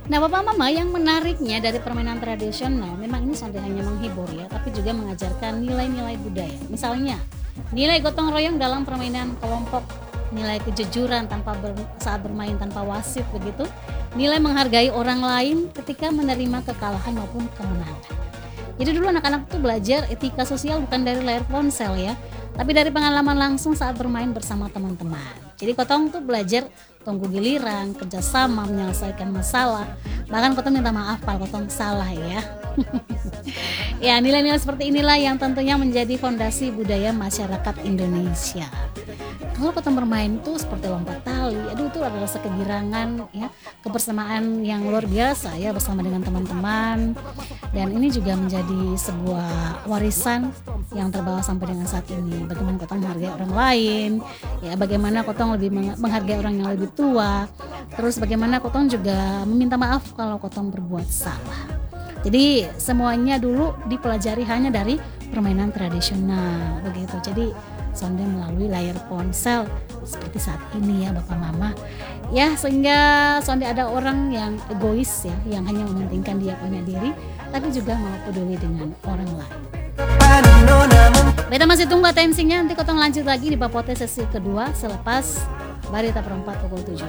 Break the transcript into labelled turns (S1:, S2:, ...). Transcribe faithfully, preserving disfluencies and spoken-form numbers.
S1: Nah, Bapak Mama, yang menariknya dari permainan tradisional memang ini sonde hanya menghibur ya, tapi juga mengajarkan nilai-nilai budaya. Misalnya, nilai gotong royong dalam permainan kelompok, nilai kejujuran tanpa ber, saat bermain tanpa wasit begitu, nilai menghargai orang lain ketika menerima kekalahan maupun kemenangan. Jadi dulu anak-anak tuh belajar etika sosial bukan dari layar ponsel ya, tapi dari pengalaman langsung saat bermain bersama teman-teman. Jadi Kotong tuh belajar tunggu giliran, kerjasama, menyelesaikan masalah. Bahkan Kotong minta maaf kalau Kotong salah ya. Ya, nilai-nilai seperti inilah yang tentunya menjadi fondasi budaya masyarakat Indonesia. Kalau Kotong bermain tuh seperti lompat tali, aduh itu adalah rasa kegirangan ya, kebersamaan yang luar biasa ya bersama dengan teman-teman. Dan ini juga menjadi sebuah warisan yang terbawa sampai dengan saat ini. Bagaimana Kotong menghargai orang lain, ya bagaimana Kotong lebih menghargai orang yang lebih tua. Terus bagaimana Kotong juga meminta maaf kalau Kotong berbuat salah. Jadi semuanya dulu dipelajari hanya dari permainan tradisional begitu. Jadi sonde melalui layar ponsel seperti saat ini ya Bapak Mama. Ya, sehingga sonde ada orang yang egois ya, yang hanya mementingkan dia punya diri, tapi juga mau peduli dengan orang lain. Beta masih tunggu atensinya, nanti Kotong lanjut lagi di Bapote sesi kedua selepas Barita Perempat pukul tujuh.